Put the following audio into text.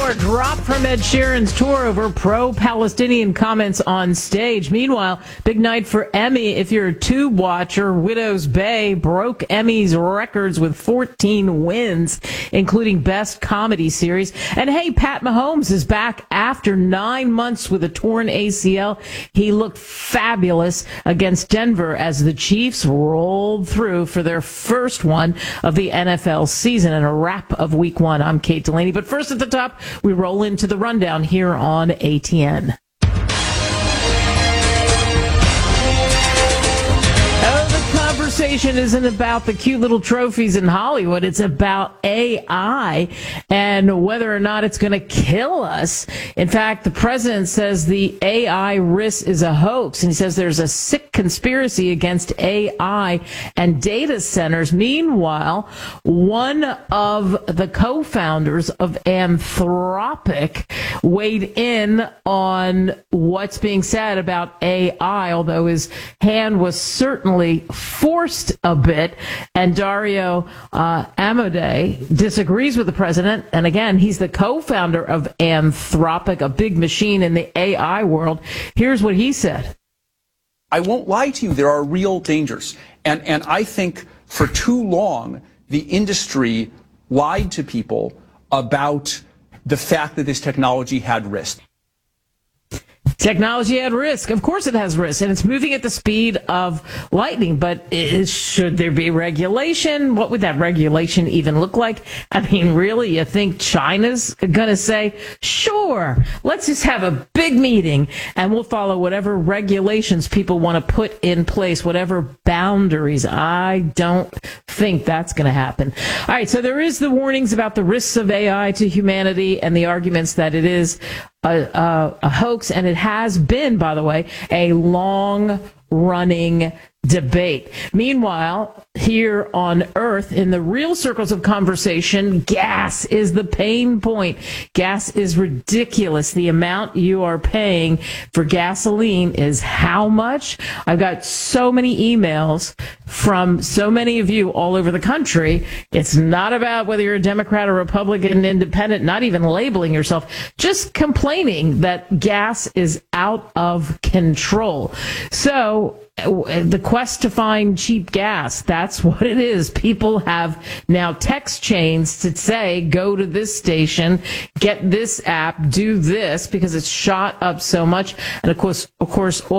more dropped from Ed Sheeran's tour over pro-Palestinian comments on stage. Meanwhile, big night for Emmy. If you're a Tube watcher, Widow's Bay broke Emmy's records with 14 wins, including Best Comedy Series. And hey, Pat Mahomes is back after 9 months with a torn ACL. He looked fabulous against Denver as the Chiefs rolled through for their first one of the NFL season and a wrap of Week 1. I'm Kate Delaney. But first at the top, we roll into the rundown here on ATN. Conversation isn't about the cute little trophies in Hollywood. It's about AI and whether or not it's going to kill us. In fact, the president says the AI risk is a hoax, and he says there's a sick conspiracy against AI and data centers. Meanwhile, one of the co-founders of Anthropic weighed in on what's being said about AI, although his hand was certainly forced a bit, and Dario Amodei disagrees with the president. And again, he's the co-founder of Anthropic, a big machine in the AI world. Here's what he said. I won't lie to you, there are real dangers. And I think for too long, the industry lied to people about the fact that this technology had risk. Technology at risk. Of course it has risk, and it's moving at the speed of lightning. But should there be regulation? What would that regulation even look like? I mean, really, you think China's going to say, sure, let's just have a big meeting, and we'll follow whatever regulations people want to put in place, whatever boundaries? I don't think that's going to happen. All right, so there is the warnings about the risks of AI to humanity and the arguments that it is a hoax, and it has been, by the way, a long-running debate. Meanwhile, here on Earth, in the real circles of conversation, gas is the pain point. Gas is ridiculous. The amount you are paying for gasoline is how much? I've got so many emails from so many of you all over the country. It's not about whether you're a Democrat or Republican, independent, not even labeling yourself, just complaining that gas is out of control. So the quest to find cheap gas, that's what it is. People have now text chains to say, go to this station, get this app, do this, because it's shot up so much. And of course,